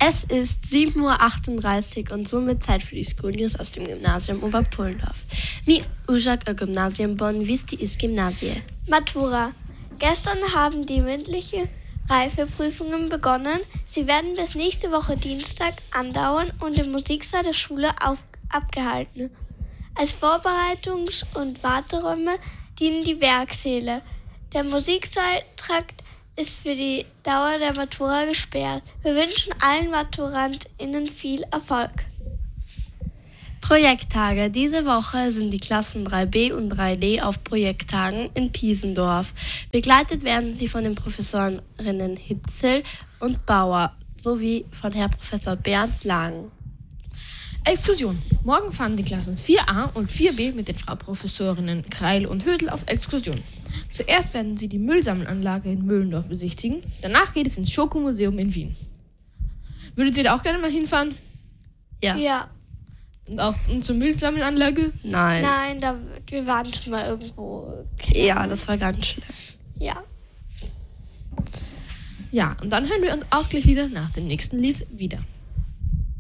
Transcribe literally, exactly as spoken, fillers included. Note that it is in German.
Es ist sieben Uhr achtunddreißig und somit Zeit für die School News aus dem Gymnasium Oberpullendorf. Mi ujak a Gymnasium Bonn, wisti is Gymnasie. Matura. Gestern haben die mündliche Reifeprüfungen begonnen. Sie werden bis nächste Woche Dienstag andauern und im Musiksaal der Schule auf, abgehalten. Als Vorbereitungs- und Warteräume dienen die Werksäle. Der Musiksaaltrakt ist für die Dauer der Matura gesperrt. Wir wünschen allen MaturantInnen viel Erfolg. Projekttage. Diese Woche sind die Klassen drei B und drei D auf Projekttagen in Piesendorf. Begleitet werden sie von den Professorinnen Hitzel und Bauer sowie von Herrn Professor Bernd Lang. Exkursion. Morgen fahren die Klassen vier A und vier B mit den Frau Professorinnen Kreil und Hödel auf Exkursion. Zuerst werden sie die Müllsammelanlage in Möhlendorf besichtigen. Danach geht es ins Schokomuseum in Wien. Würdet ihr da auch gerne mal hinfahren? Ja. Ja. Und auch zur Müllsammelanlage? Nein. Nein, da, wir waren schon mal irgendwo. Ja, das war ganz schlimm. Ja. Ja, und dann hören wir uns auch gleich wieder nach dem nächsten Lied wieder.